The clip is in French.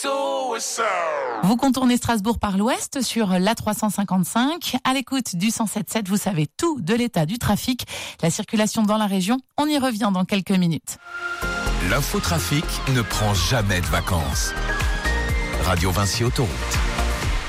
Vous contournez Strasbourg par l'ouest sur l'A355. À l'écoute du 107.7, vous savez tout de l'état du trafic, la circulation dans la région. On y revient dans quelques minutes. L'infotrafic ne prend jamais de vacances. Radio Vinci Autoroute.